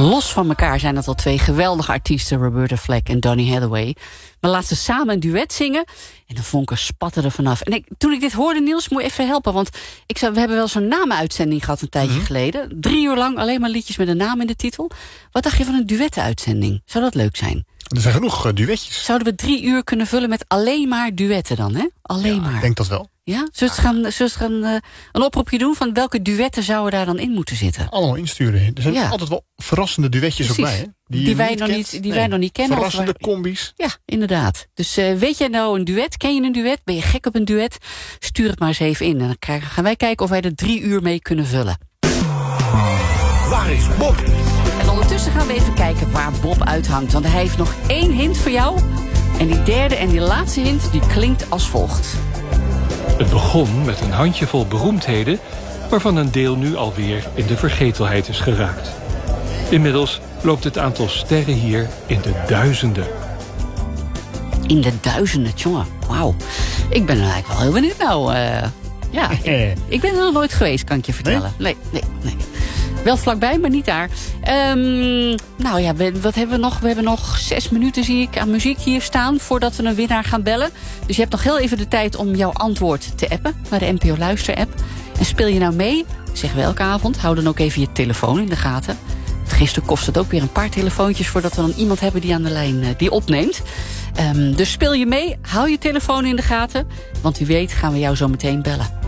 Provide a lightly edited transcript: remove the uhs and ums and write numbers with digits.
Los van elkaar zijn dat al twee geweldige artiesten, Roberta Flack en Donny Hathaway. Maar laat ze samen een duet zingen en de vonken spatten er vanaf. En toen ik dit hoorde, Niels, moet je even helpen. Want we hebben wel zo'n namenuitzending gehad een tijdje geleden. 3 uur lang alleen maar liedjes met een naam in de titel. Wat dacht je van een duettenuitzending? Zou dat leuk zijn? Er zijn genoeg duetjes. Zouden we 3 uur kunnen vullen met alleen maar duetten dan, hè? Alleen maar. Ik denk dat wel. Ja? Zullen we gaan een oproepje doen van welke duetten zouden daar dan in moeten zitten? Allemaal insturen. Er zijn altijd wel verrassende duetjes ook bij, hè? Die wij nog niet kennen. Verrassende combis. Ja, inderdaad. Dus weet jij nou een duet? Ken je een duet? Ben je gek op een duet? Stuur het maar eens even in. En dan gaan wij kijken of wij er 3 uur mee kunnen vullen. Waar is Bob? En ondertussen gaan we even kijken waar Bob uithangt. Want hij heeft nog 1 hint voor jou. En die derde en die laatste hint, die klinkt als volgt. Het begon met een handjevol beroemdheden, waarvan een deel nu alweer in de vergetelheid is geraakt. Inmiddels loopt het aantal sterren hier in de duizenden. In de duizenden, jongen. Wauw. Ik ben er eigenlijk wel heel benieuwd nou. Ik ben er nog nooit geweest, kan ik je vertellen. Nee. Wel vlakbij, maar niet daar. Wat hebben we nog? We hebben nog 6 minuten, zie ik, aan muziek hier staan voordat we een winnaar gaan bellen. Dus je hebt nog heel even de tijd om jouw antwoord te appen naar de NPO Luister-app. En speel je nou mee, zeggen we elke avond, hou dan ook even je telefoon in de gaten. Gisteren kost het ook weer een paar telefoontjes voordat we dan iemand hebben die aan de lijn die opneemt. Dus speel je mee, hou je telefoon in de gaten, want wie weet gaan we jou zo meteen bellen.